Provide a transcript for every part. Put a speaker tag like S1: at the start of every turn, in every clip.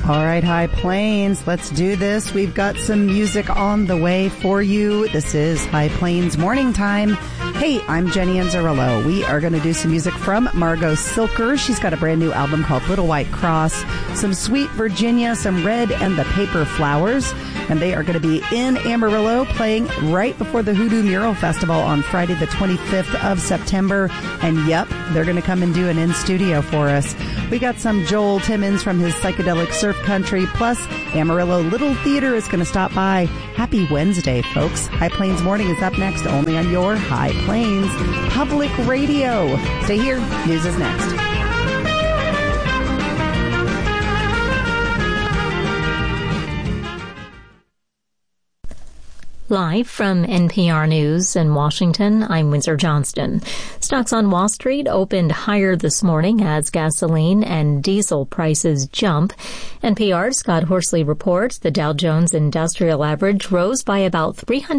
S1: All right, High Plains, let's do this. We've got some music on the way for you. This is High Plains Morning Time. Hey, I'm Jenny Anzarillo. We are going to do some music from Margot Silker. She's got a brand new album called Little White Cross, some Sweet Virginia, some Red and the Paper Flowers, and they are going to be in Amarillo playing right before the Hoodoo Mural Festival on Friday the 25th of September. And yep, they're going to come and do an in-studio for us. We got some Joel Timmons from his Psychedelic Surf Country, plus Amarillo Little Theater is going to stop by. Happy Wednesday, folks. High Plains Morning is up next, only on your High Plains Public Radio. Stay here. News is next.
S2: Live from NPR News in Washington, I'm Windsor Johnston. Stocks on Wall Street opened higher this morning as gasoline and diesel prices jump. NPR's Scott Horsley reports the Dow Jones Industrial Average rose by about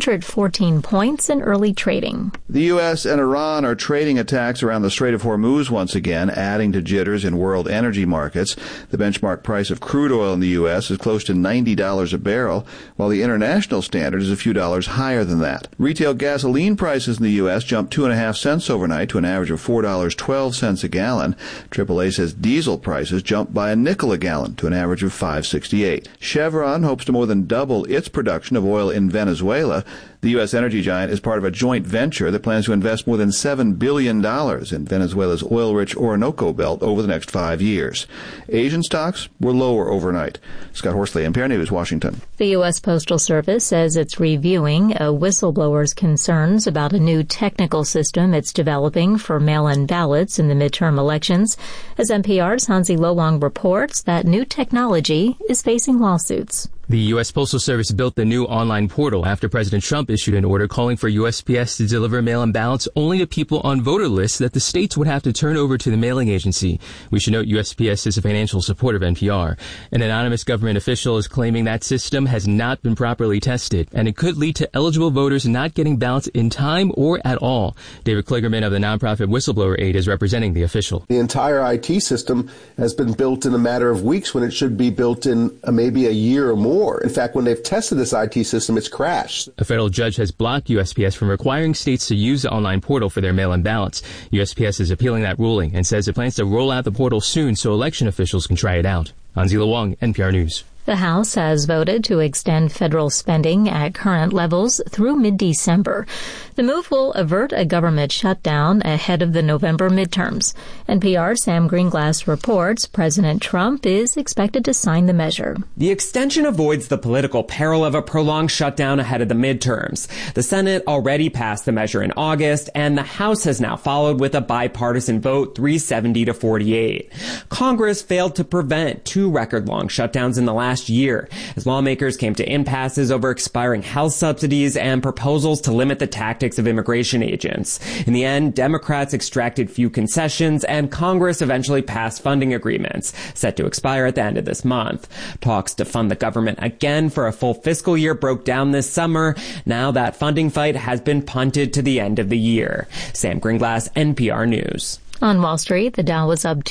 S2: 314 points in early trading.
S3: The U.S. and Iran are trading attacks around the Strait of Hormuz once again, adding to jitters in world energy markets. The benchmark price of crude oil in the U.S. is close to $90 a barrel, while the international standard is a few dollars higher than that. Retail gasoline prices in the U.S. jumped 2.5 cents overnight to an average of $4.12 a gallon. AAA says diesel prices jumped by a nickel a gallon to an average of $5.68. Chevron hopes to more than double its production of oil in Venezuela. The U.S. energy giant is part of a joint venture that plans to invest more than $7 billion in Venezuela's oil-rich Orinoco Belt over the next 5 years. Asian stocks were lower overnight. Scott Horsley, NPR News, Washington.
S2: The U.S. Postal Service says it's reviewing a whistleblower's concerns about a new technical system it's developing for mail-in ballots in the midterm elections. As NPR's Hansi Lowong reports, that new technology is facing lawsuits.
S4: The U.S. Postal Service built the new online portal after President Trump issued an order calling for USPS to deliver mail-in ballots only to people on voter lists that the states would have to turn over to the mailing agency. We should note USPS is a financial supporter of NPR. An anonymous government official is claiming that system has not been properly tested, and it could lead to eligible voters not getting ballots in time or at all. David Kligerman of the nonprofit Whistleblower Aid is representing the official.
S5: The entire IT system has been built in a matter of weeks when it should be built in maybe a year or more. In fact, when they've tested this IT system, it's crashed.
S4: A federal judge has blocked USPS from requiring states to use the online portal for their mail-in ballots. USPS is appealing that ruling and says it plans to roll out the portal soon so election officials can try it out. Hansi Lowong, NPR News.
S2: The House has voted to extend federal spending at current levels through mid-December. The move will avert a government shutdown ahead of the November midterms. NPR's Sam Greenglass reports President Trump is expected to sign the measure.
S6: The extension avoids the political peril of a prolonged shutdown ahead of the midterms. The Senate already passed the measure in August, and the House has now followed with a bipartisan vote, 370 to 48. Congress failed to prevent two record-long shutdowns in the last year, as lawmakers came to impasses over expiring health subsidies and proposals to limit the tactics of immigration agents. In the end, Democrats extracted few concessions, and Congress eventually passed funding agreements, set to expire at the end of this month. Talks to fund the government again for a full fiscal year broke down this summer. Now that funding fight has been punted to the end of the year. Sam Greenglass, NPR News.
S2: On Wall Street, the Dow was up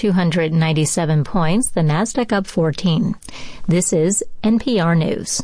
S2: 297 points, the Nasdaq up 14. This is NPR News.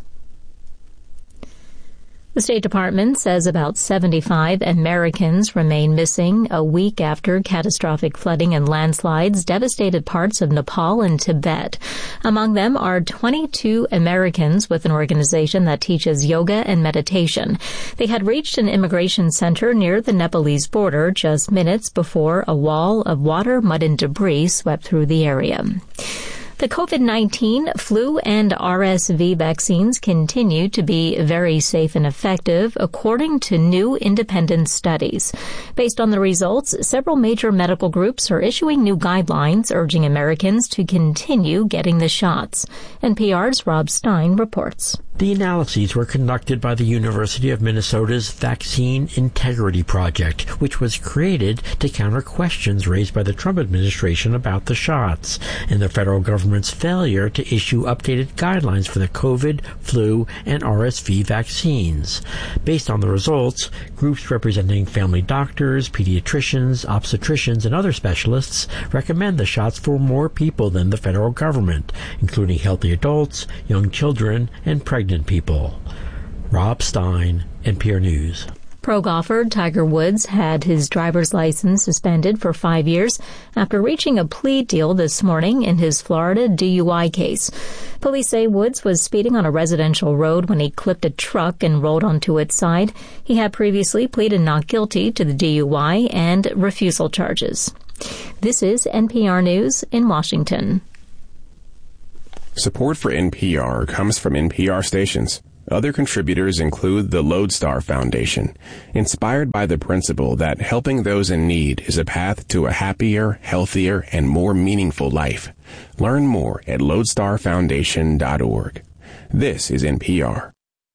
S2: The State Department says about 75 Americans remain missing a week after catastrophic flooding and landslides devastated parts of Nepal and Tibet. Among them are 22 Americans with an organization that teaches yoga and meditation. They had reached an immigration center near the Nepalese border just minutes before a wall of water, mud, and debris swept through the area. The COVID-19, flu, and RSV vaccines continue to be very safe and effective, according to new independent studies. Based on the results, several major medical groups are issuing new guidelines urging Americans to continue getting the shots. NPR's Rob Stein reports.
S7: The analyses were conducted by the University of Minnesota's Vaccine Integrity Project, which was created to counter questions raised by the Trump administration about the shots and the federal government's failure to issue updated guidelines for the COVID, flu, and RSV vaccines. Based on the results, groups representing family doctors, pediatricians, obstetricians, and other specialists recommend the shots for more people than the federal government, including healthy adults, young children, and pregnant people. Rob Stein, NPR News.
S2: Pro golfer Tiger Woods had his driver's license suspended for 5 years after reaching a plea deal this morning in his Florida DUI case. Police say Woods was speeding on a residential road when he clipped a truck and rolled onto its side. He had previously pleaded not guilty to the DUI and refusal charges. This is NPR News in Washington.
S8: Support for NPR comes from NPR stations. Other contributors include the Lodestar Foundation, inspired by the principle that helping those in need is a path to a happier, healthier, and more meaningful life. Learn more at lodestarfoundation.org. This is NPR.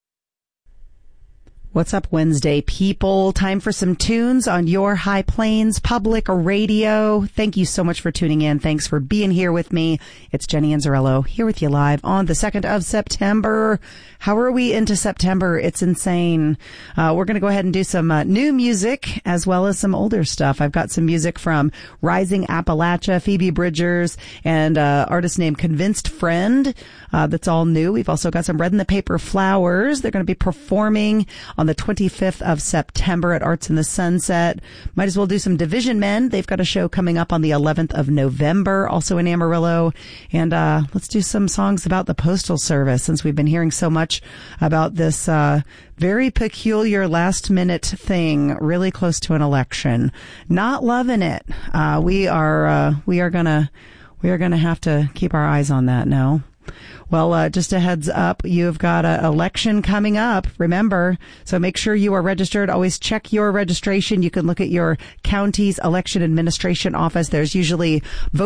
S1: What's up, Wednesday people? Time for some tunes on your High Plains Public Radio. Thank you so much for tuning in. Thanks for being here with me. It's Jenny Anzarello here with you live on the 2nd of September. How are we into September? It's insane. We're going to go ahead and do some new music as well as some older stuff. I've got some music from Rising Appalachia, Phoebe Bridgers, and artist named Convinced Friend. That's all new. We've also got some Red in the Paper Flowers. They're going to be performing on the 25th of September at Arts in the Sunset. Might as well do some Division Men. They've got a show coming up on the 11th of November, also in Amarillo. And let's do some songs about the Postal Service, since we've been hearing so much about this very peculiar last-minute thing really close to an election. Not loving it. We are gonna have to keep our eyes on that now. Well, just a heads up, you've got an election coming up, remember, so make sure you are registered. Always check your registration. You can look at your county's election administration office. There's usually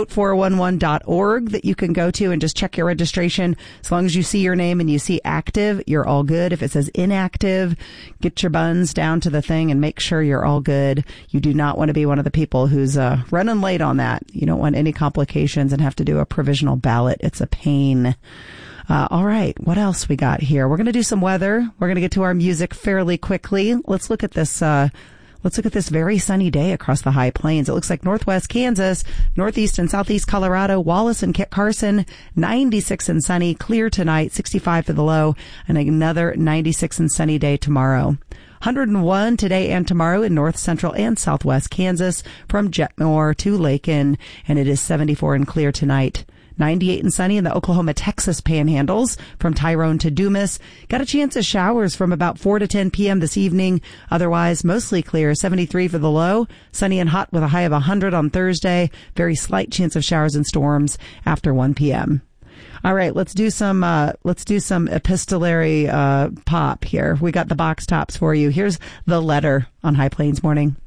S1: vote411.org that you can go to and just check your registration. As long as you see your name and you see active, you're all good. If it says inactive, get your buns down to the thing and make sure you're all good. You do not want to be one of the people who's running late on that. You don't want any complications and have to do a provisional ballot. It's a pain. All right. What else we got here? We're going to do some weather. We're going to get to our music fairly quickly. Let's look at this. Let's look at this very sunny day across the High Plains. It looks like northwest Kansas, northeast and southeast Colorado, Wallace and Kit Carson, 96 and sunny, clear tonight, 65 for the low, and another 96 and sunny day tomorrow. 101 today and tomorrow in north, central, and southwest Kansas from Jetmore to Lakin, and it is 74 and clear tonight. 98 and sunny in the Oklahoma-Texas panhandles from Tyrone to Dumas. Got a chance of showers from about 4 to 10 p.m. this evening. Otherwise, mostly clear. 73 for the low. Sunny and hot with a high of 100 on Thursday. Very slight chance of showers and storms after 1 p.m. All right, let's do some epistolary pop here. We got the box tops for you. Here's The Letter on High Plains Morning.